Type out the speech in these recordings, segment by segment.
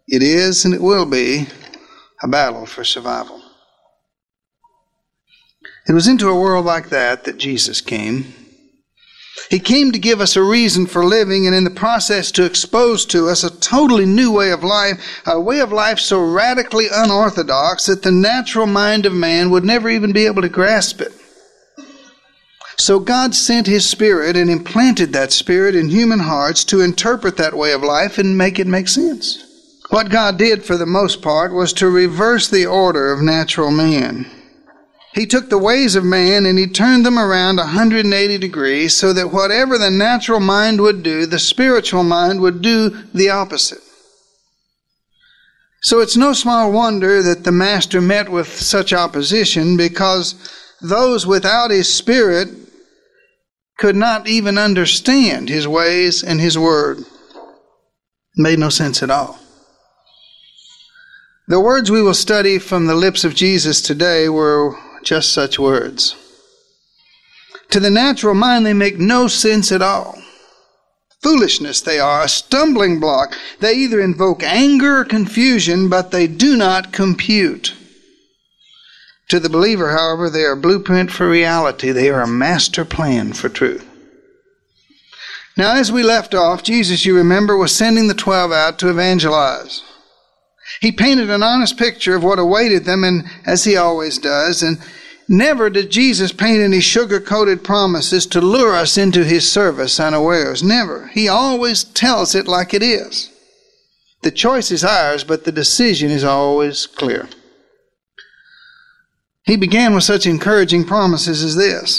It is and it will be a battle for survival. It was into a world like that Jesus came. He came to give us a reason for living, and in the process to expose to us a totally new way of life, a way of life so radically unorthodox that the natural mind of man would never even be able to grasp it. So God sent His Spirit and implanted that Spirit in human hearts to interpret that way of life and make it make sense. What God did for the most part was to reverse the order of natural man. He took the ways of man and He turned them around 180 degrees so that whatever the natural mind would do, the spiritual mind would do the opposite. So it's no small wonder that the Master met with such opposition, because those without His Spirit could not even understand His ways and His word. It made no sense at all. The words we will study from the lips of Jesus today were just such words. To the natural mind, they make no sense at all. Foolishness they are, a stumbling block. They either invoke anger or confusion, but they do not compute. To the believer, however, they are a blueprint for reality. They are a master plan for truth. Now, as we left off, Jesus, you remember, was sending the 12 out to evangelize. He painted an honest picture of what awaited them, and as He always does, and never did Jesus paint any sugar-coated promises to lure us into His service unawares. Never. He always tells it like it is. The choice is ours, but the decision is always clear. He began with such encouraging promises as this: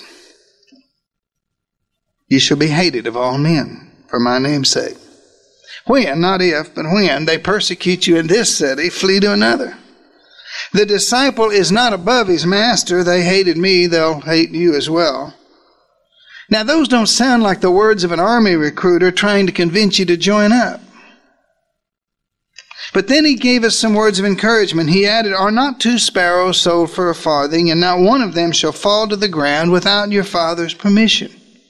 "You shall be hated of all men for my name's sake. When, not if, but when they persecute you in this city, flee to another. The disciple is not above his master. They hated me, they'll hate you as well." Now, those don't sound like the words of an army recruiter trying to convince you to join up. But then He gave us some words of encouragement. He added, "Are not 2 sparrows sold for a farthing, and not one of them shall fall to the ground without your Father's permission?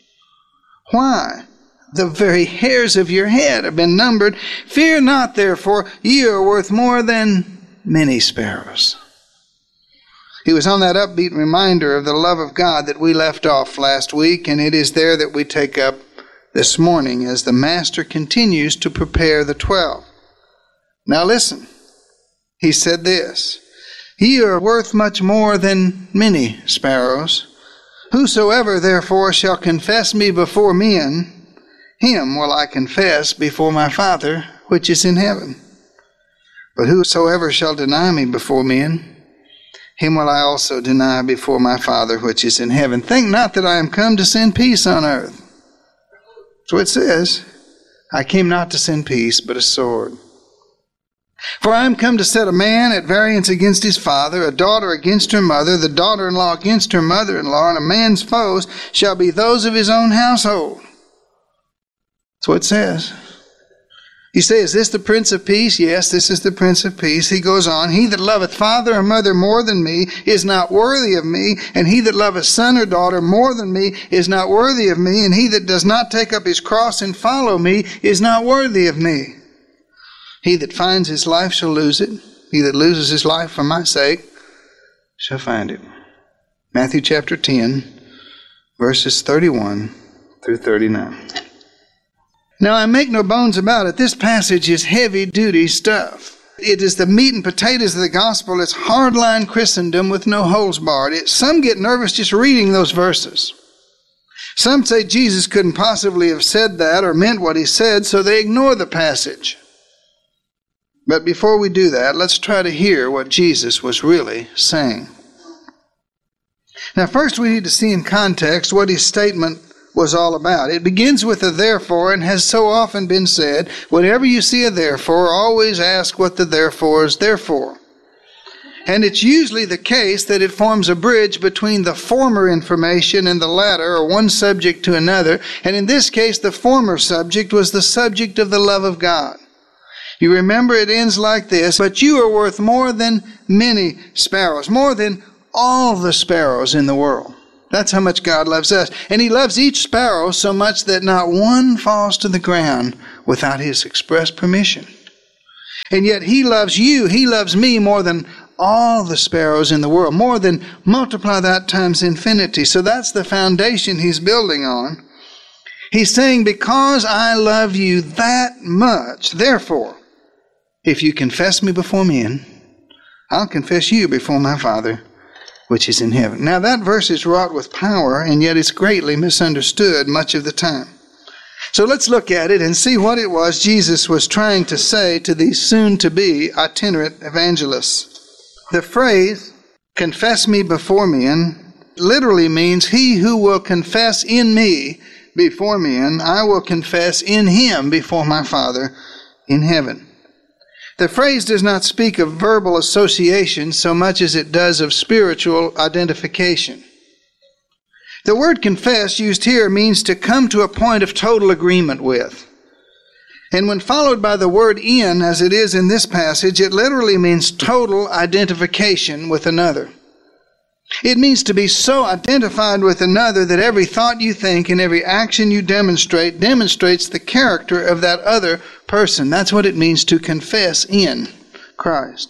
Why? The very hairs of your head have been numbered. Fear not, therefore, ye are worth more than many sparrows." It was on that upbeat reminder of the love of God that we left off last week, and it is there that we take up this morning as the Master continues to prepare the 12. Now listen, He said this: "Ye are worth much more than many sparrows. Whosoever therefore shall confess me before men, him will I confess before my Father which is in heaven. But whosoever shall deny me before men, him will I also deny before my Father which is in heaven. Think not that I am come to send peace on earth." So it says, "I came not to send peace, but a sword. For I am come to set a man at variance against his father, a daughter against her mother, the daughter-in-law against her mother-in-law, and a man's foes shall be those of his own household." That's what it says. You say, is this the Prince of Peace? Yes, this is the Prince of Peace. He goes on, "He that loveth father or mother more than me is not worthy of me, and he that loveth son or daughter more than me is not worthy of me, and he that does not take up his cross and follow me is not worthy of me. He that finds his life shall lose it. He that loses his life for my sake shall find it." Matthew chapter 10, verses 31 through 39. Now, I make no bones about it, this passage is heavy-duty stuff. It is the meat and potatoes of the gospel. It's hardline Christendom with no holes barred. Some get nervous just reading those verses. Some say Jesus couldn't possibly have said that or meant what He said, so they ignore the passage. But before we do that, let's try to hear what Jesus was really saying. Now, first we need to see in context what His statement was all about. It begins with a therefore, and has so often been said, whenever you see a therefore, always ask what the therefore is there for. And it's usually the case that it forms a bridge between the former information and the latter, or one subject to another. And in this case, the former subject was the subject of the love of God. You remember it ends like this: "But you are worth more than many sparrows," more than all the sparrows in the world. That's how much God loves us. And He loves each sparrow so much that not one falls to the ground without His express permission. And yet he loves you, he loves me more than all the sparrows in the world, more than multiply that times infinity. So that's the foundation he's building on. He's saying, because I love you that much, therefore, if you confess me before men, I'll confess you before my Father, which is in heaven. Now that verse is wrought with power, and yet it's greatly misunderstood much of the time. So let's look at it and see what it was Jesus was trying to say to these soon-to-be itinerant evangelists. The phrase, confess me before men, literally means he who will confess in me before men, I will confess in him before my Father in heaven. The phrase does not speak of verbal association so much as it does of spiritual identification. The word confess used here means to come to a point of total agreement with. And when followed by the word in, as it is in this passage, it literally means total identification with another. It means to be so identified with another that every thought you think and every action you demonstrates the character of that other person. That's what it means to confess in Christ.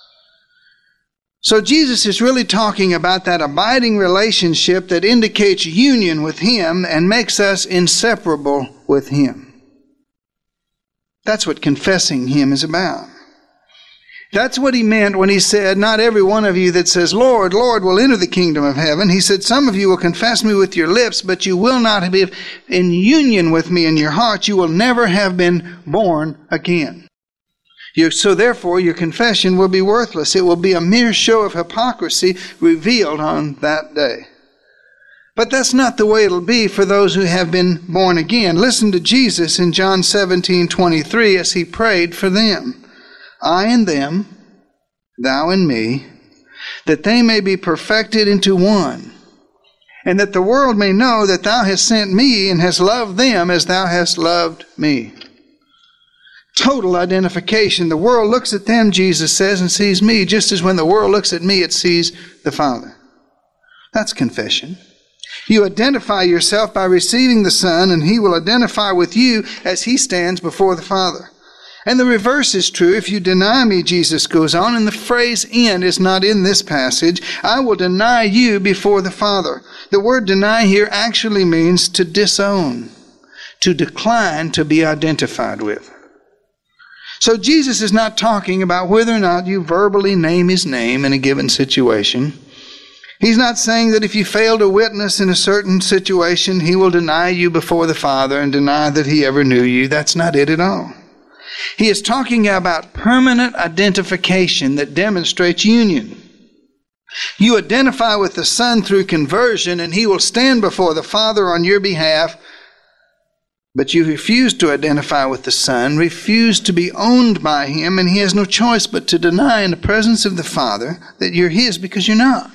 So Jesus is really talking about that abiding relationship that indicates union with Him and makes us inseparable with Him. That's what confessing Him is about. That's what He meant when He said, not every one of you that says, Lord, Lord, will enter the kingdom of heaven. He said, some of you will confess me with your lips, but you will not be in union with me in your heart. You will never have been born again. So therefore, your confession will be worthless. It will be a mere show of hypocrisy revealed on that day. But that's not the way it'll be for those who have been born again. Listen to Jesus in John 17:23 as He prayed for them. I and them, thou and me, that they may be perfected into one, and that the world may know that thou hast sent me and hast loved them as thou hast loved me. Total identification. The world looks at them, Jesus says, and sees me, just as when the world looks at me, it sees the Father. That's confession. You identify yourself by receiving the Son, and He will identify with you as He stands before the Father. And the reverse is true. If you deny me, Jesus goes on, and the phrase in is not in this passage, I will deny you before the Father. The word deny here actually means to disown, to decline to be identified with. So Jesus is not talking about whether or not you verbally name His name in a given situation. He's not saying that if you fail to witness in a certain situation, He will deny you before the Father and deny that He ever knew you. That's not it at all. He is talking about permanent identification that demonstrates union. You identify with the Son through conversion, and He will stand before the Father on your behalf. But you refuse to identify with the Son, refuse to be owned by Him, and He has no choice but to deny in the presence of the Father that you're His because you're not.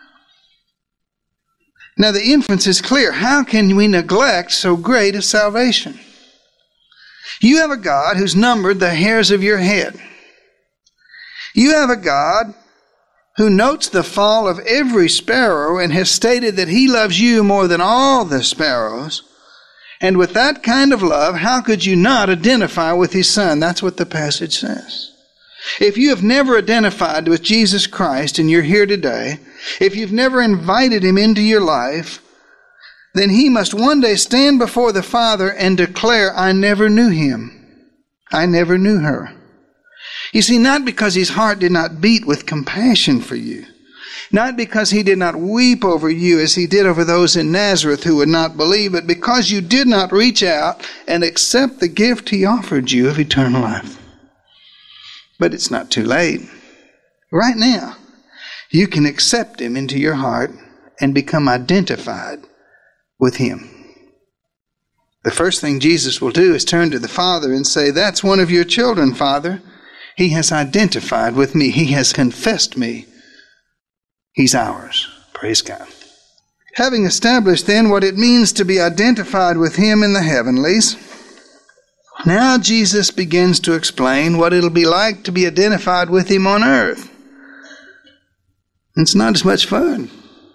Now the inference is clear. How can we neglect so great a salvation? You have a God who's numbered the hairs of your head. You have a God who notes the fall of every sparrow and has stated that He loves you more than all the sparrows. And with that kind of love, how could you not identify with His Son? That's what the passage says. If you have never identified with Jesus Christ and you're here today, if you've never invited Him into your life, then He must one day stand before the Father and declare, I never knew him. I never knew her. You see, not because His heart did not beat with compassion for you, not because He did not weep over you as He did over those in Nazareth who would not believe, but because you did not reach out and accept the gift He offered you of eternal life. But it's not too late. Right now, you can accept Him into your heart and become identified with Him. The first thing Jesus will do is turn to the Father and say, that's one of your children, Father. He has identified with me. He has confessed me. He's ours. Praise God. Having established then what it means to be identified with Him in the heavenlies, now Jesus begins to explain what it'll be like to be identified with Him on earth. It's not as much fun.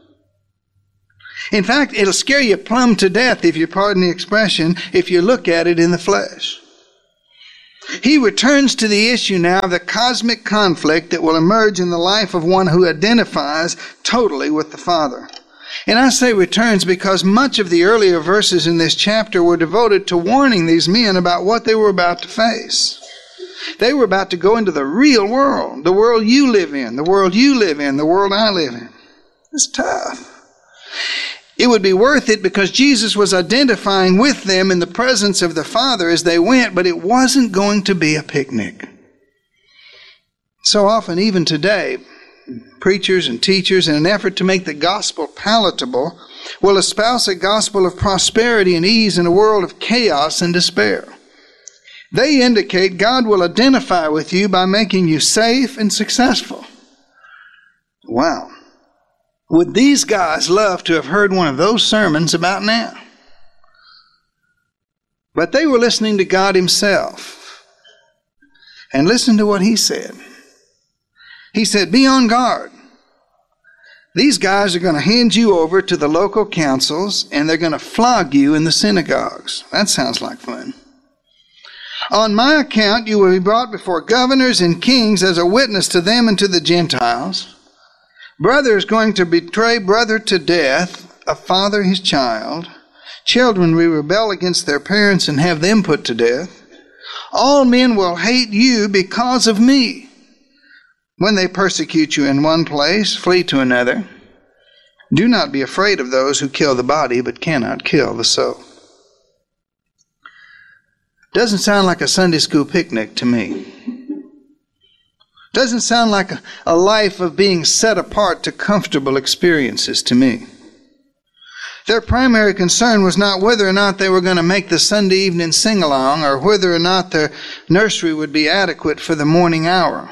In fact, it'll scare you plumb to death, if you pardon the expression, if you look at it in the flesh. He returns to the issue now of the cosmic conflict that will emerge in the life of one who identifies totally with the Father. And I say returns because much of the earlier verses in this chapter were devoted to warning these men about what they were about to face. They were about to go into the real world, the world you live in, the world you live in, the world I live in. It's tough. It would be worth it because Jesus was identifying with them in the presence of the Father as they went, but it wasn't going to be a picnic. So often, even today, preachers and teachers, in an effort to make the gospel palatable, will espouse a gospel of prosperity and ease in a world of chaos and despair. They indicate God will identify with you by making you safe and successful. Wow. Would these guys love to have heard one of those sermons about now? But they were listening to God Himself. And listen to what He said. He said, be on guard. These guys are going to hand you over to the local councils and they're going to flog you in the synagogues. That sounds like fun. On my account, you will be brought before governors and kings as a witness to them and to the Gentiles. Brother is going to betray brother to death, a father his child. Children will rebel against their parents and have them put to death. All men will hate you because of me. When they persecute you in one place, flee to another. Do not be afraid of those who kill the body but cannot kill the soul. Doesn't sound like a Sunday school picnic to me. Doesn't sound like a life of being set apart to comfortable experiences to me. Their primary concern was not whether or not they were going to make the Sunday evening sing-along or whether or not their nursery would be adequate for the morning hour.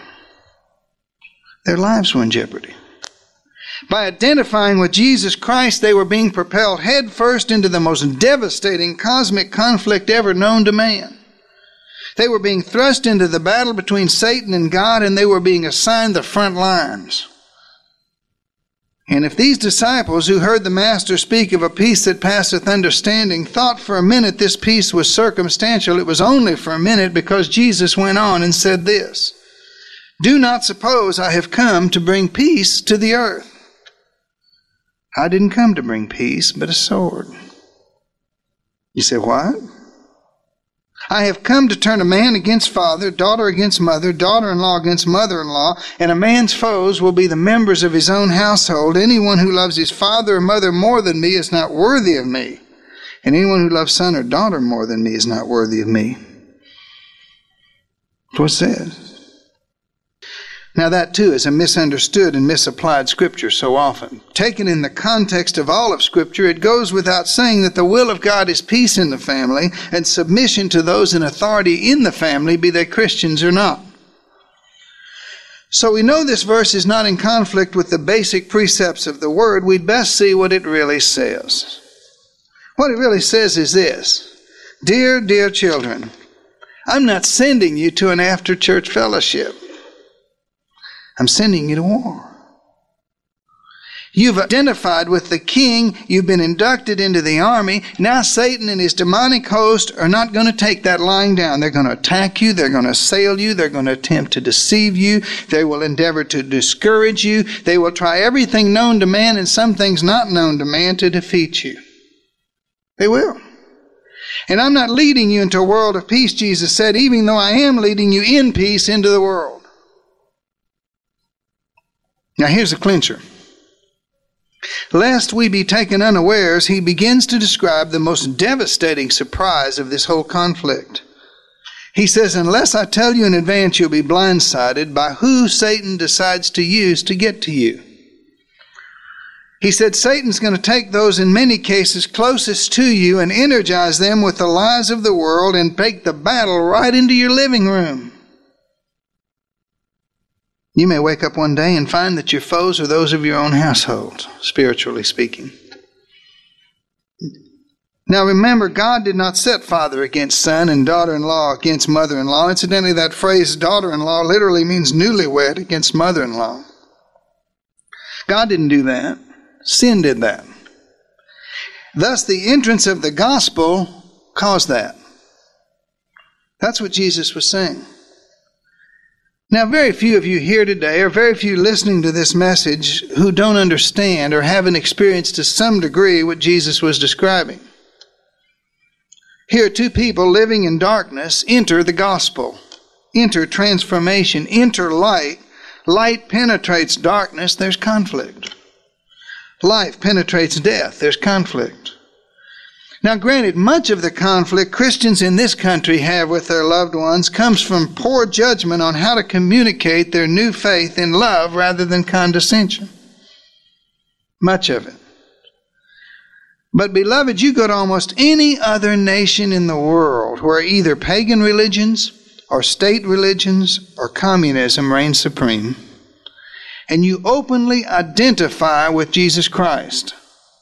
Their lives were in jeopardy. By identifying with Jesus Christ, they were being propelled headfirst into the most devastating cosmic conflict ever known to man. They were being thrust into the battle between Satan and God, and they were being assigned the front lines. And if these disciples who heard the Master speak of a peace that passeth understanding thought for a minute this peace was circumstantial, it was only for a minute, because Jesus went on and said this, do not suppose I have come to bring peace to the earth. I didn't come to bring peace, but a sword. You say, what? I have come to turn a man against father, daughter against mother, daughter-in-law against mother-in-law, and a man's foes will be the members of his own household. Anyone who loves his father or mother more than me is not worthy of me, and anyone who loves son or daughter more than me is not worthy of me. That's what it says. Now that too is a misunderstood and misapplied Scripture so often. Taken in the context of all of Scripture, it goes without saying that the will of God is peace in the family and submission to those in authority in the family, be they Christians or not. So we know this verse is not in conflict with the basic precepts of the Word. We'd best see what it really says. What it really says is this: dear, dear children, I'm not sending you to an after-church fellowship. I'm sending you to war. You've identified with the king. You've been inducted into the army. Now Satan and his demonic host are not going to take that lying down. They're going to attack you. They're going to assail you. They're going to attempt to deceive you. They will endeavor to discourage you. They will try everything known to man and some things not known to man to defeat you. They will. And I'm not leading you into a world of peace, Jesus said, even though I am leading you in peace into the world. Now here's the clincher. Lest we be taken unawares, he begins to describe the most devastating surprise of this whole conflict. He says, unless I tell you in advance, you'll be blindsided by who Satan decides to use to get to you. He said Satan's going to take those in many cases closest to you and energize them with the lies of the world and take the battle right into your living room. You may wake up one day and find that your foes are those of your own household, spiritually speaking. Now remember, God did not set father against son and daughter-in-law against mother-in-law. Incidentally, that phrase daughter-in-law literally means newlywed against mother-in-law. God didn't do that. Sin did that. Thus, the entrance of the gospel caused that. That's what Jesus was saying. Now, very few of you here today, or very few listening to this message, who don't understand or haven't experienced to some degree what Jesus was describing. Here, two people living in darkness enter the gospel, enter transformation, enter light. Light penetrates darkness, there's conflict. Life penetrates death, there's conflict. Now, granted, much of the conflict Christians in this country have with their loved ones comes from poor judgment on how to communicate their new faith in love rather than condescension. Much of it. But, beloved, you go to almost any other nation in the world where either pagan religions or state religions or communism reign supreme, and you openly identify with Jesus Christ.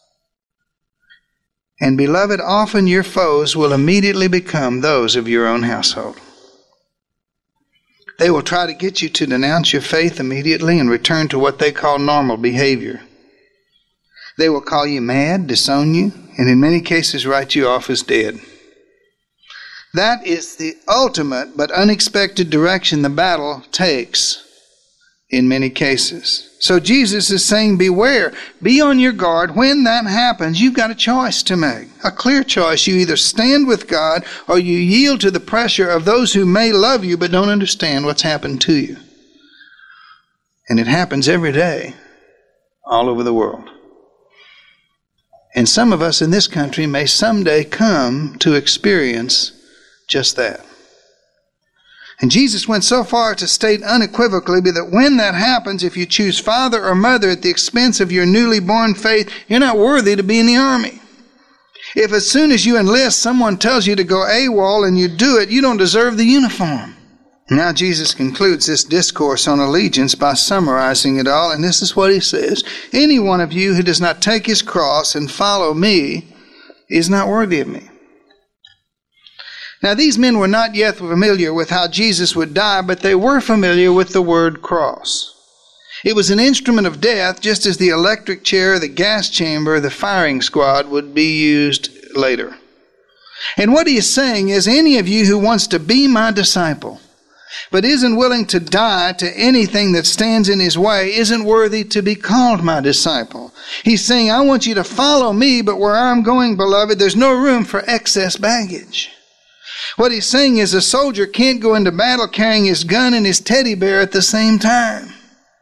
And beloved, often your foes will immediately become those of your own household. They will try to get you to denounce your faith immediately and return to what they call normal behavior. They will call you mad, disown you, and in many cases write you off as dead. That is the ultimate but unexpected direction the battle takes in many cases. So Jesus is saying, beware, be on your guard. When that happens, you've got a choice to make, a clear choice. You either stand with God or you yield to the pressure of those who may love you but don't understand what's happened to you. And it happens every day, all over the world. And some of us in this country may someday come to experience just that. And Jesus went so far to state unequivocally that when that happens, if you choose father or mother at the expense of your newly born faith, you're not worthy to be in the army. If as soon as you enlist, someone tells you to go AWOL and you do it, you don't deserve the uniform. Now Jesus concludes this discourse on allegiance by summarizing it all, and this is what he says. Any one of you who does not take his cross and follow me is not worthy of me. Now, these men were not yet familiar with how Jesus would die, but they were familiar with the word cross. It was an instrument of death, just as the electric chair, the gas chamber, the firing squad would be used later. And what he is saying is, any of you who wants to be my disciple, but isn't willing to die to anything that stands in his way, isn't worthy to be called my disciple. He's saying, I want you to follow me, but where I'm going, beloved, there's no room for excess baggage. What he's saying is a soldier can't go into battle carrying his gun and his teddy bear at the same time.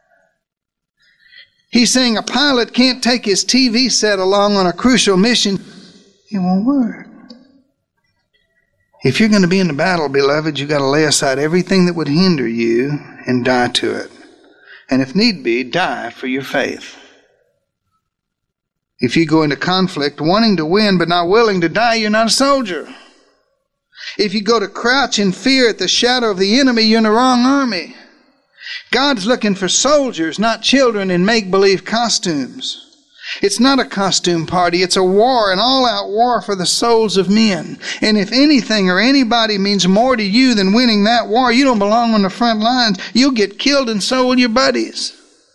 He's saying a pilot can't take his TV set along on a crucial mission. It won't work. If you're going to be in the battle, beloved, you've got to lay aside everything that would hinder you and die to it. And if need be, die for your faith. If you go into conflict wanting to win but not willing to die, you're not a soldier. If you go to crouch in fear at the shadow of the enemy, you're in the wrong army. God's looking for soldiers, not children in make-believe costumes. It's not a costume party. It's a war, an all-out war for the souls of men. And if anything or anybody means more to you than winning that war, you don't belong on the front lines. You'll get killed and so will your buddies.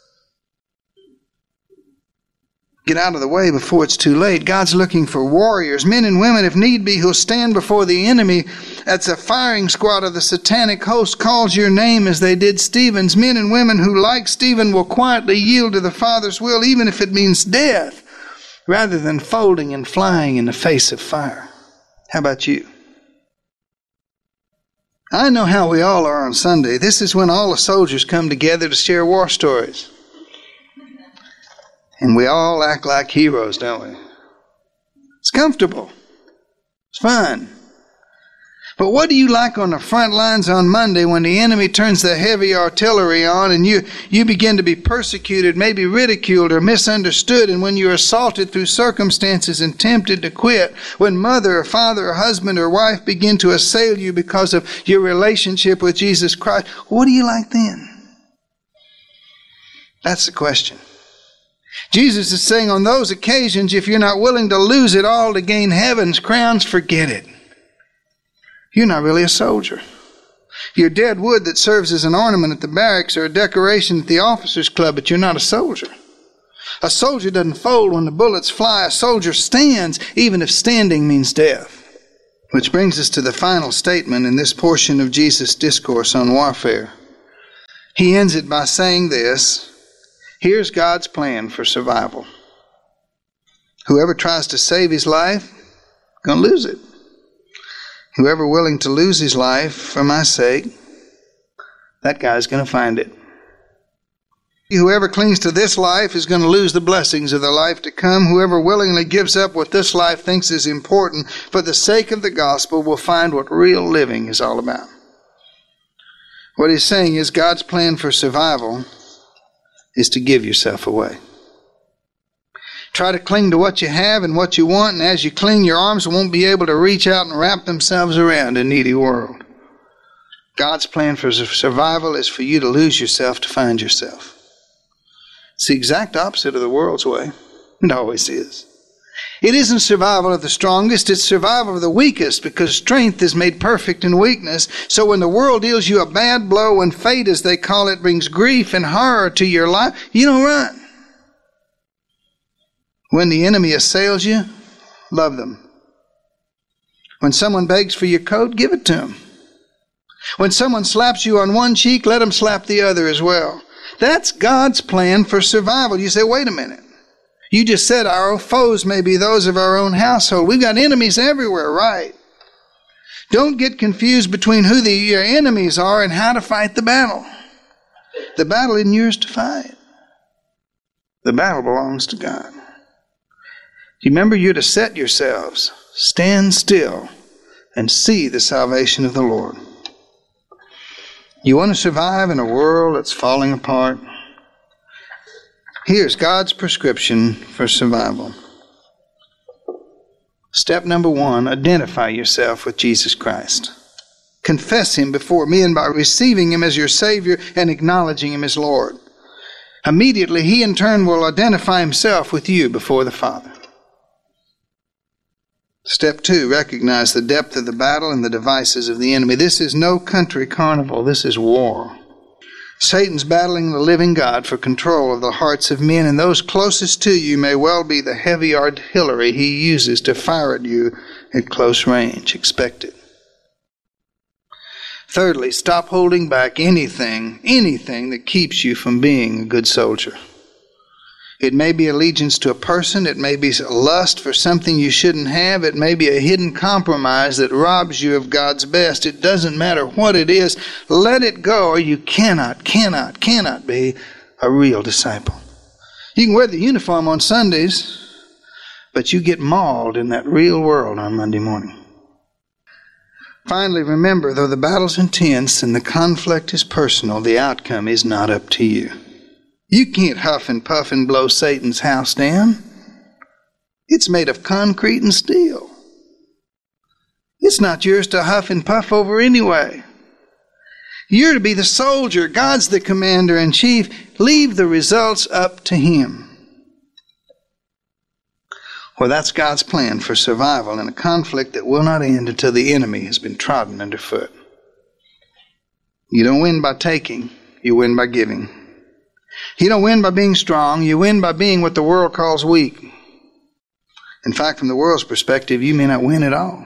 Get out of the way before it's too late. God's looking for warriors, men and women, if need be, who'll stand before the enemy as a firing squad of the satanic host calls your name as they did Stephen's. Men and women who, like Stephen, will quietly yield to the Father's will, even if it means death, rather than folding and flying in the face of fire. How about you? I know how we all are on Sunday. This is when all the soldiers come together to share war stories. And we all act like heroes, don't we? It's comfortable. It's fun. But what do you like on the front lines on Monday when the enemy turns the heavy artillery on and you begin to be persecuted, maybe ridiculed or misunderstood, and when you're assaulted through circumstances and tempted to quit, when mother or father or husband or wife begin to assail you because of your relationship with Jesus Christ, what do you like then? That's the question. Jesus is saying on those occasions, if you're not willing to lose it all to gain heaven's crowns, forget it. You're not really a soldier. You're dead wood that serves as an ornament at the barracks or a decoration at the officers' club, but you're not a soldier. A soldier doesn't fold when the bullets fly. A soldier stands, even if standing means death. Which brings us to the final statement in this portion of Jesus' discourse on warfare. He ends it by saying this: here's God's plan for survival. Whoever tries to save his life, going to lose it. Whoever willing to lose his life for my sake, that guy's going to find it. Whoever clings to this life is going to lose the blessings of the life to come. Whoever willingly gives up what this life thinks is important for the sake of the gospel will find what real living is all about. What he's saying is God's plan for survival is to give yourself away. Try to cling to what you have and what you want, and as you cling, your arms won't be able to reach out and wrap themselves around a needy world. God's plan for survival is for you to lose yourself to find yourself. It's the exact opposite of the world's way. It always is. It isn't survival of the strongest, it's survival of the weakest, because strength is made perfect in weakness. So when the world deals you a bad blow, when fate, as they call it, brings grief and horror to your life, you don't run. When the enemy assails you, love them. When someone begs for your coat, give it to them. When someone slaps you on one cheek, let them slap the other as well. That's God's plan for survival. You say, wait a minute. You just said our foes may be those of our own household. We've got enemies everywhere, right? Don't get confused between who your enemies are and how to fight the battle. The battle isn't yours to fight. The battle belongs to God. Remember, you're to set yourselves, stand still, and see the salvation of the Lord. You want to survive in a world that's falling apart? Here's God's prescription for survival. Step number 1, identify yourself with Jesus Christ. Confess Him before men by receiving Him as your Savior and acknowledging Him as Lord. Immediately, He in turn will identify Himself with you before the Father. Step 2, recognize the depth of the battle and the devices of the enemy. This is no country carnival. This is war. Satan's battling the living God for control of the hearts of men, and those closest to you may well be the heavy artillery he uses to fire at you at close range. Expect it. Thirdly, stop holding back anything that keeps you from being a good soldier. It may be allegiance to a person. It may be a lust for something you shouldn't have. It may be a hidden compromise that robs you of God's best. It doesn't matter what it is. Let it go, or you cannot be a real disciple. You can wear the uniform on Sundays, but you get mauled in that real world on Monday morning. Finally, remember, though the battle's intense and the conflict is personal, the outcome is not up to you. You can't huff and puff and blow Satan's house down. It's made of concrete and steel. It's not yours to huff and puff over anyway. You're to be the soldier. God's the commander-in-chief. Leave the results up to Him. Well, that's God's plan for survival in a conflict that will not end until the enemy has been trodden underfoot. You don't win by taking. You win by giving. You don't win by being strong. You win by being what the world calls weak. In fact, from the world's perspective, you may not win at all.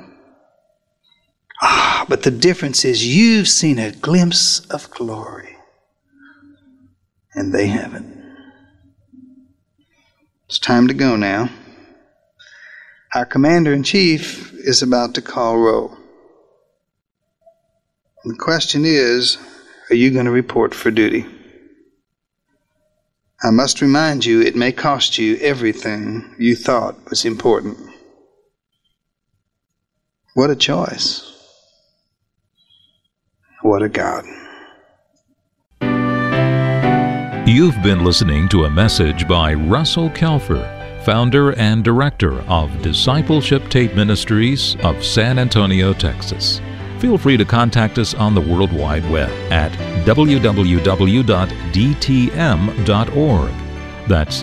But the difference is you've seen a glimpse of glory, and they haven't. It's time to go now. Our commander-in-chief is about to call roll. And the question is, are you going to report for duty? I must remind you, it may cost you everything you thought was important. What a choice. What a God. You've been listening to a message by Russell Kelfer, founder and director of Discipleship Tape Ministries of San Antonio, Texas. Feel free to contact us on the World Wide Web at www.dtm.org. That's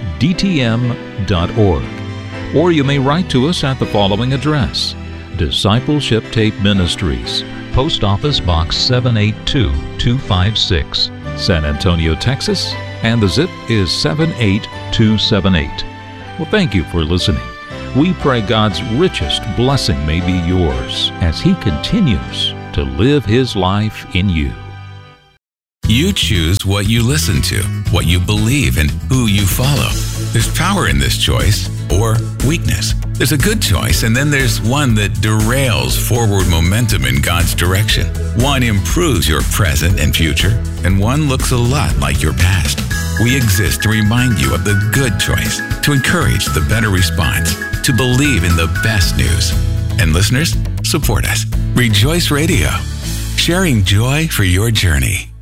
dtm.org. Or you may write to us at the following address: Discipleship Tape Ministries, Post Office Box 782256, San Antonio, Texas, and the zip is 78278. Well, thank you for listening. We pray God's richest blessing may be yours as He continues to live His life in you. You choose what you listen to, what you believe, and who you follow. There's power in this choice, or weakness. There's a good choice, and then there's one that derails forward momentum in God's direction. One improves your present and future, and one looks a lot like your past. We exist to remind you of the good choice, to encourage the better response, to believe in the best news. And listeners, support us. Rejoice Radio, sharing joy for your journey.